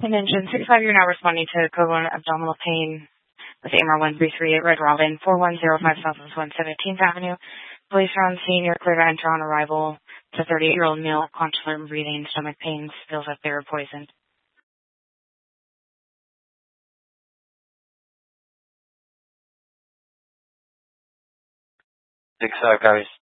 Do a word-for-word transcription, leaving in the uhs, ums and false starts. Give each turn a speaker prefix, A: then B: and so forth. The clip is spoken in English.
A: Engine sixty-five, you're now responding to code one abdominal pain with A M R one three three at Red Robin, four one zero five Southwest one seventeenth Avenue. Police are on scene. You're clear to enter on arrival. It's a thirty-eight-year-old male, conscious of breathing, stomach pains, feels like they were poisoned.
B: six five, guys.